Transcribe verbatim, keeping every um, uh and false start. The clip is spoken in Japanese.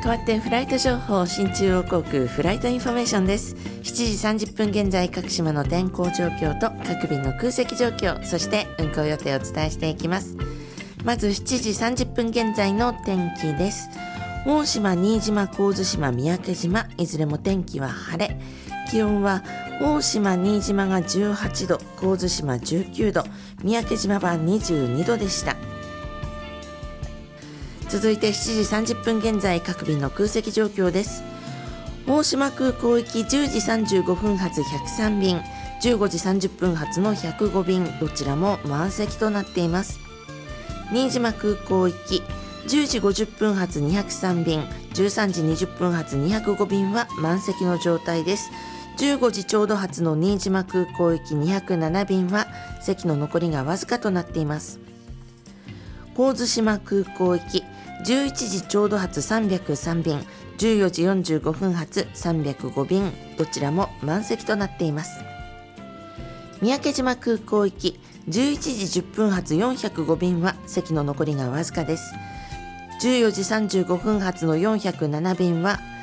代わってフライト情報、新中央航空フライトインフォメーションです。しちじさんじゅっぷん現在、各島の天候状況と各便の空席状況、そして運航予定をお伝えしていきます。まずしちじさんじゅっぷん現在の天気です。大島、新島、神津島、三宅島、いずれも天気は晴れ。気温は大島、新島がじゅうはちど、神津島じゅうきゅうど、三宅島はにじゅうにどでした。続いてしちじさんじゅっぷん現在、各便の空席状況です。大島空港行きじゅうじさんじゅうごふん発ひゃくさんびん、じゅうごじさんじゅっぷん発のひゃくごびん、どちらも満席となっています。新島空港行きじゅうじごじゅっぷん発にひゃくさんびん、じゅうさんじにじゅっぷん発にひゃくごびんは満席の状態です。じゅうごじちょうど発の新島空港行きにひゃくななびんは席の残りがわずかとなっています。神津島空港行きじゅういちじちょうど発さんびゃくさんびん、じゅうよじよんじゅうごふん発さんびゃくごびん、どちらも満席となっています。三宅島空港行きじゅういちじじゅっぷん発よんひゃくごびんは席の残りがわずかです。じゅうよじさんじゅうごふん発のよんひゃくななびんは